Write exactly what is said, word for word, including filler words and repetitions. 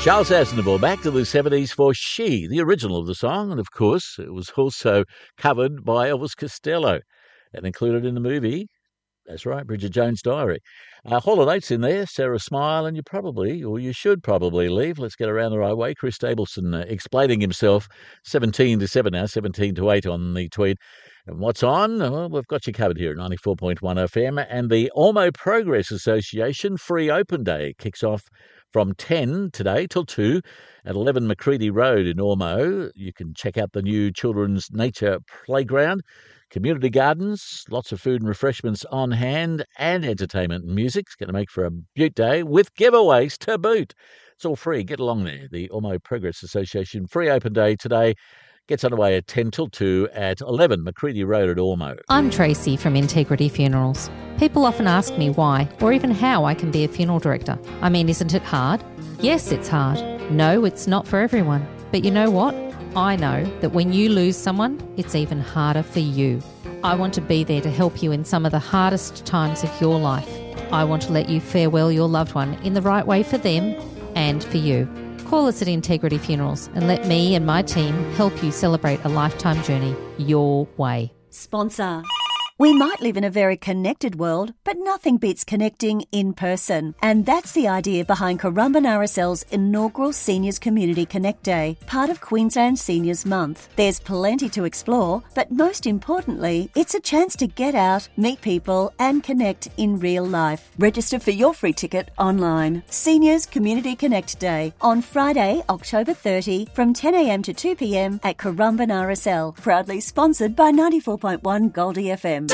Charles Aznavour, back to the seventies for She, the original of the song, and of course it was also covered by Elvis Costello and included in the movie. That's right, Bridget Jones' Diary. Uh, Hall and Oates in there, Sarah Smile, and you probably, or you should probably leave. Let's get around the right way. Chris Stapleton uh, explaining himself, seventeen to seven now, seventeen to eight on the tweet. And what's on? Well, we've got you covered here at ninety-four point one F M. And the Ormeau Progress Association Free Open Day kicks off from ten today till two at eleven Macready Road in Ormeau. You can check out the new Children's Nature Playground, community gardens, lots of food and refreshments on hand, and entertainment and music. It's going to make for a beaut day with giveaways to boot. It's all free. Get along there. The Ormeau Progress Association Free Open Day today gets underway at ten till two at eleven Macready Road at Ormeau. I'm Tracy from Integrity Funerals. People often ask me why or even how I can be a funeral director. I mean, isn't it hard? Yes, it's hard. No, it's not for everyone. But you know what? I know that when you lose someone, it's even harder for you. I want to be there to help you in some of the hardest times of your life. I want to let you farewell your loved one in the right way for them and for you. Call us at Integrity Funerals and let me and my team help you celebrate a lifetime journey your way. Sponsor. We might live in a very connected world, but nothing beats connecting in person. And that's the idea behind Currumbin R S L's inaugural Seniors Community Connect Day, part of Queensland Seniors Month. There's plenty to explore, but most importantly, it's a chance to get out, meet people, and connect in real life. Register for your free ticket online. Seniors Community Connect Day on Friday, October thirtieth from ten a m to two p m at Currumbin R S L. Proudly sponsored by ninety-four point one Goldie F M.